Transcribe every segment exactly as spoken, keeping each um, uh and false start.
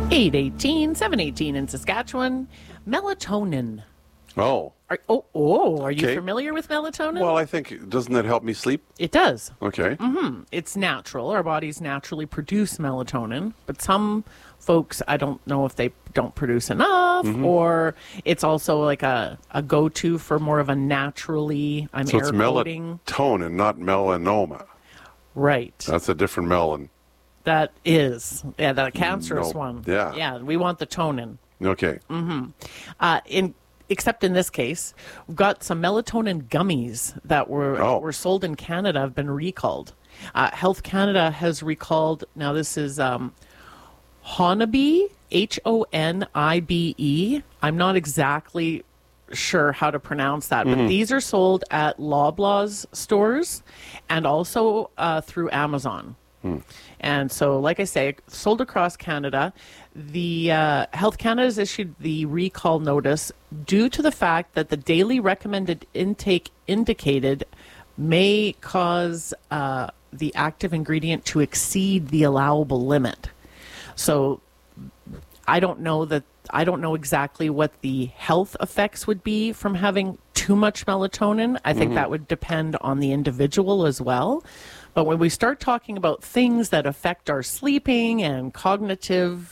eight eighteen, seven eighteen in Saskatchewan. Melatonin. Oh. Are, oh, oh, are you Okay. familiar with melatonin? Well, I think, doesn't that help me sleep? It does. Okay. Mm-hmm. It's natural. Our bodies naturally produce melatonin, but some folks, I don't know if they don't produce enough, Mm-hmm. or it's also like a, a go-to for more of a naturally, I'm So air it's quoting. melatonin, not melanoma. Right. That's a different melon. That is. Yeah, the cancerous no. one. Yeah. Yeah, we want the tonin. Okay. Uh, in except in this case, we've got some melatonin gummies that were Oh. were sold in Canada have been recalled. Uh, Health Canada has recalled. Now this is um, Honibe, H O N I B E. I'm not exactly sure how to pronounce that, but these are sold at Loblaws stores and also uh, through Amazon. And so, like I say, sold across Canada. The uh, Health Canada has issued the recall notice due to the fact that the daily recommended intake indicated may cause uh, the active ingredient to exceed the allowable limit. So I don't know that I don't know exactly what the health effects would be from having too much melatonin. I think that would depend on the individual as well. But when we start talking about things that affect our sleeping and cognitivity,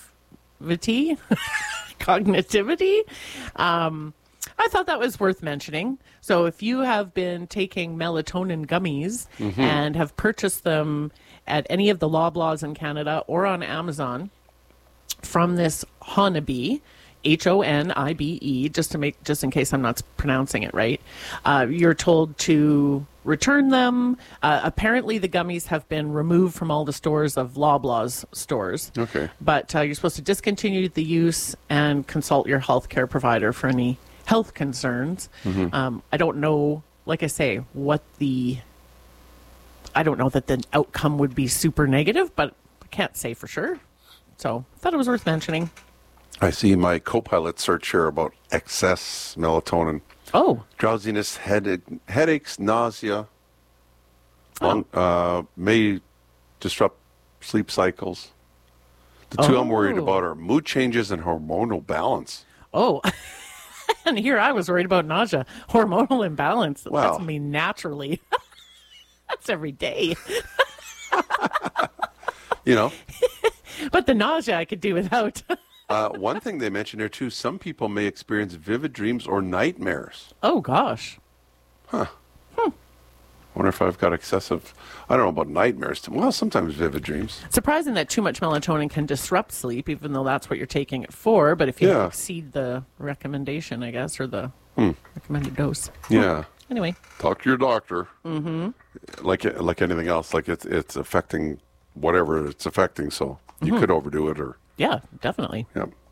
cognitivity, um, I thought that was worth mentioning. So if you have been taking melatonin gummies and have purchased them at any of the Loblaws in Canada or on Amazon from this Honibe, H O N I B E, just to make, just in case I'm not pronouncing it right, uh, you're told to return them. Uh, apparently, the gummies have been removed from all the stores of Loblaws stores. Okay. But uh, you're supposed to discontinue the use and consult your healthcare provider for any health concerns. Um, I don't know, like I say, what the. I don't know that the outcome would be super negative, but I can't say for sure. So I thought it was worth mentioning. I see my Copilot search here about excess melatonin. Oh, Drowsiness, headache, headaches, nausea, lung, uh, may disrupt sleep cycles. The two I'm worried Oh. about are mood changes and hormonal balance. oh. And here I was worried about nausea, hormonal imbalance. Wow. That's me naturally. That's every day. You know, But the nausea I could do without. uh, one thing they mentioned here too, some people may experience vivid dreams or nightmares. Oh, gosh. I wonder if I've got excessive, I don't know about nightmares. Well, sometimes vivid dreams. Surprising that too much melatonin can disrupt sleep, even though that's what you're taking it for. But if you Yeah. exceed the recommendation, I guess, or the Hmm. recommended dose. Yeah. Anyway. Talk to your doctor. Mm-hmm. Like like anything else, like it's it's affecting whatever it's affecting. So you could overdo it, or Yeah, definitely. yeah.